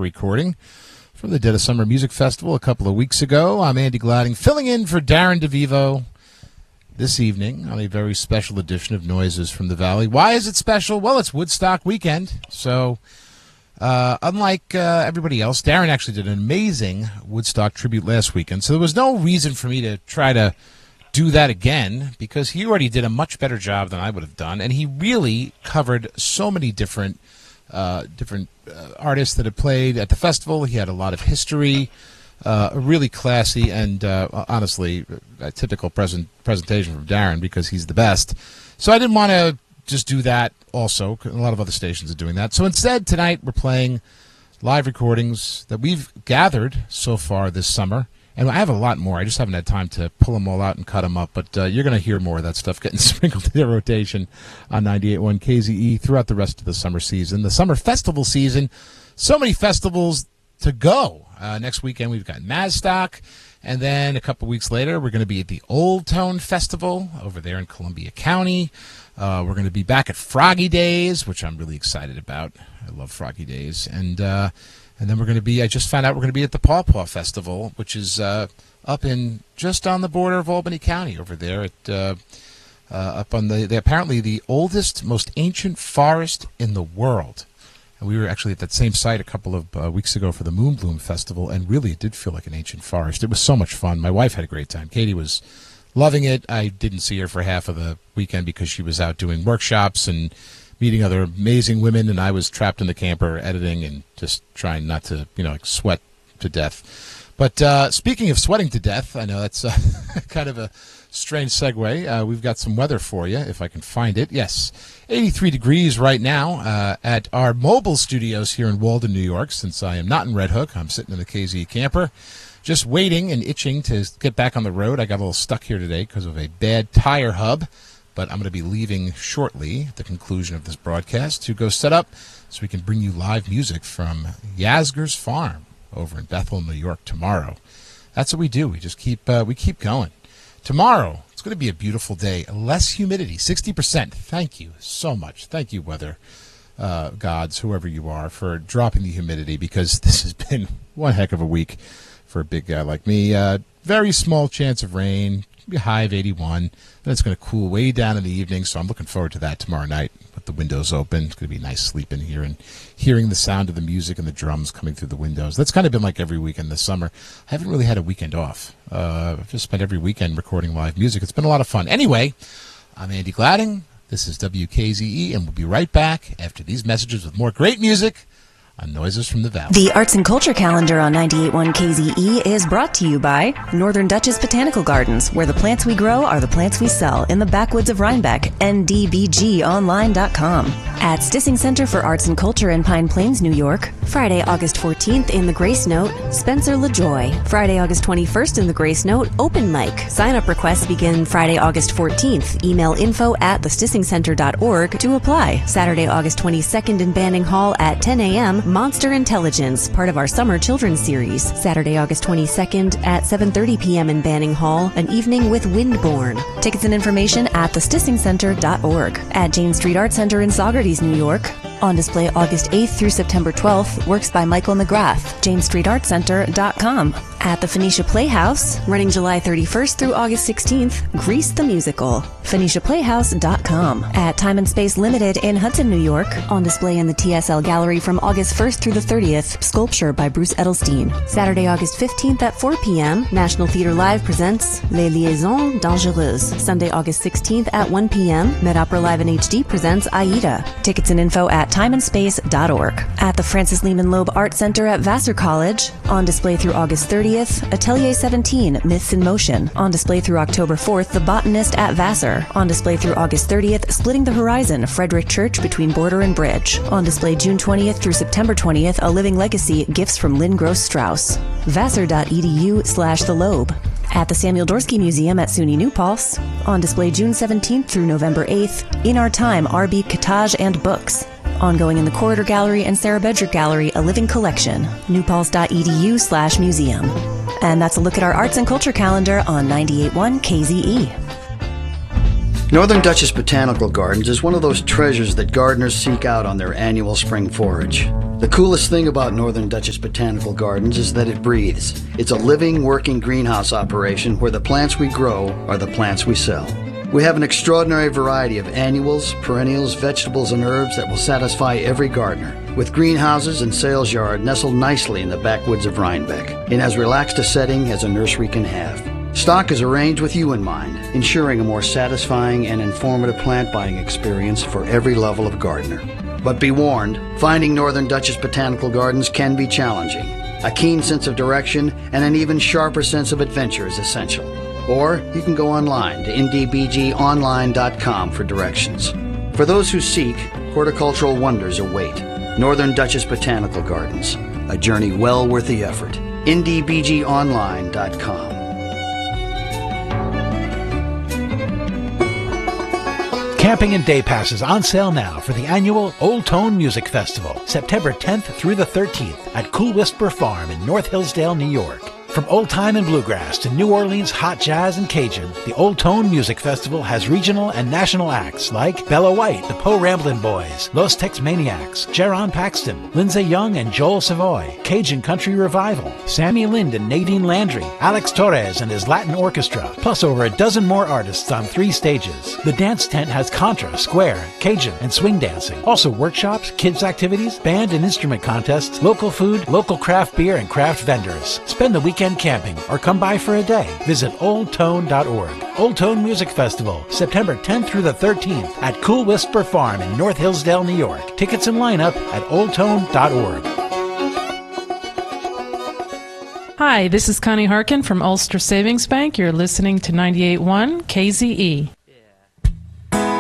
recording from the Dead of Summer Music Festival a couple of weeks ago. I'm Andy Gladding, filling in for Darren DeVivo this evening on a very special edition of Noises from the Valley. Why is it special? Well, it's Woodstock weekend, so unlike everybody else, Darren actually did an amazing Woodstock tribute last weekend, so there was no reason for me to try to do that again, because he already did a much better job than I would have done, and he really covered so many different artists that had played at the festival. He had a lot of history, a really classy and honestly a typical presentation from Darren, because he's the best. So I didn't want to just do that also. A lot of other stations are doing that. So instead, tonight we're playing live recordings that we've gathered so far this summer. And I have a lot more. I just haven't had time to pull them all out and cut them up. But you're going to hear more of that stuff getting sprinkled in their rotation on 98.1 KZE throughout the rest of the summer season. The summer festival season, so many festivals to go. Next weekend we've got Mazstock. And then a couple weeks later we're going to be at the Old Tone Festival over there in Columbia County. We're going to be back at Froggy Days, which I'm really excited about. I love Froggy Days. And then we're going to be, I just found out we're going to be at the Paw Paw Festival, which is up in, just on the border of Albany County over there at, up on the apparently the oldest, most ancient forest in the world. And we were actually at that same site a couple of weeks ago for the Moonbloom Festival, and really it did feel like an ancient forest. It was so much fun. My wife had a great time. Katie was loving it. I didn't see her for half of the weekend because she was out doing workshops and meeting other amazing women, and I was trapped in the camper editing and just trying not to, sweat to death. But speaking of sweating to death, I know that's kind of a strange segue. We've got some weather for you, if I can find it. Yes, 83 degrees right now at our mobile studios here in Walden, New York. Since I am not in Red Hook, I'm sitting in the KZ camper, just waiting and itching to get back on the road. I got a little stuck here today because of a bad tire hub. But I'm going to be leaving shortly at the conclusion of this broadcast to go set up so we can bring you live music from Yasgur's Farm over in Bethel, New York tomorrow. That's what we do. We just keep going. Tomorrow, it's going to be a beautiful day. Less humidity, 60%. Thank you so much. Thank you, weather gods, whoever you are, for dropping the humidity, because this has been one heck of a week for a big guy like me. Very small chance of rain. Be a high of 81. Then it's going to cool way down in the evening, so I'm looking forward to that tomorrow night with the windows open. It's going to be nice sleep in here and hearing the sound of the music and the drums coming through the windows. That's kind of been like every weekend this summer. I haven't really had a weekend off. I've just spent every weekend recording live music. It's been a lot of fun. Anyway, I'm Andy Gladding. This is WKZE, and we'll be right back after these messages with more great music on Noises from the Valley. The Arts and Culture Calendar on 98.1 KZE is brought to you by Northern Dutchess Botanical Gardens, where the plants we grow are the plants we sell, in the backwoods of Rhinebeck, ndbgonline.com. At Stissing Center for Arts and Culture in Pine Plains, New York, Friday, August 14th in the Grace Note, Spencer LaJoy. Friday, August 21st in the Grace Note, Open Mic. Sign-up requests begin Friday, August 14th. Email info@thestissingcenter.org to apply. Saturday, August 22nd in Banning Hall at 10 a.m., Monster Intelligence, part of our Summer Children's Series. Saturday, August 22nd at 7:30 p.m. in Banning Hall, an evening with Windborne. Tickets and information at thestissingcenter.org. At Jane Street Art Center in Saugerties, New York. On display August 8th through September 12th, works by Michael McGrath, janestreetartcenter.com. At the Phoenicia Playhouse, running July 31st through August 16th, Grease the Musical, phoeniciaplayhouse.com. At Time and Space Limited in Hudson, New York, on display in the TSL Gallery from August 1st through the 30th, Sculpture by Bruce Edelstein. Saturday, August 15th at 4 p.m., National Theatre Live presents Les Liaisons Dangereuses. Sunday, August 16th at 1 p.m., Met Opera Live in HD presents Aida. Tickets and info at timeandspace.org. At the Francis Lehman Loeb Art Center at Vassar College, on display through August 30th, Atelier 17, Myths in Motion. On display through October 4th, The Botanist at Vassar. On display through August 30th, Splitting the Horizon, Frederick Church between Border and Bridge. On display June 20th through September 20th, A Living Legacy, Gifts from Lynn Gross Strauss. Vassar.edu/The Loeb. At the Samuel Dorsky Museum at SUNY New Paltz. On display June 17th through November 8th, In Our Time, R.B. Cottage and Books. Ongoing in the Corridor Gallery and Sarah Bedrick Gallery, A Living Collection, newpaltz.edu/museum. And that's a look at our arts and culture calendar on 98.1 KZE. Northern Dutchess Botanical Gardens is one of those treasures that gardeners seek out on their annual spring forage. The coolest thing about Northern Dutchess Botanical Gardens is that it breathes. It's a living, working greenhouse operation where the plants we grow are the plants we sell. We have an extraordinary variety of annuals, perennials, vegetables, and herbs that will satisfy every gardener, with greenhouses and sales yard nestled nicely in the backwoods of Rhinebeck, in as relaxed a setting as a nursery can have. Stock is arranged with you in mind, ensuring a more satisfying and informative plant buying experience for every level of gardener. But be warned, finding Northern Dutchess Botanical Gardens can be challenging. A keen sense of direction and an even sharper sense of adventure is essential. Or you can go online to ndbgonline.com for directions. For those who seek, horticultural wonders await. Northern Dutchess Botanical Gardens, a journey well worth the effort. ndbgonline.com. Camping and day passes on sale now for the annual Old Tone Music Festival, September 10th through the 13th at Cool Whisper Farm in North Hillsdale, New York. From old time and bluegrass to New Orleans hot jazz and Cajun, the Old Tone Music Festival has regional and national acts like Bella White, the Po Ramblin' Boys, Los Tex Maniacs, Jaron Paxton, Lindsay Young and Joel Savoy, Cajun Country Revival, Sammy Lind and Nadine Landry, Alex Torres and his Latin Orchestra, plus over a dozen more artists on 3 stages. The dance tent has contra, square, Cajun, and swing dancing. Also workshops, kids activities, band and instrument contests, local food, local craft beer, and craft vendors. Spend the weekend camping or come by for a day. Visit oldtone.org. Old Tone Music Festival, September 10th through the 13th at Cool Whisper Farm in North Hillsdale, New York. Tickets and lineup at oldtone.org. Hi, this is Connie Harkin from Ulster Savings Bank. You're listening to 98.1 KZE.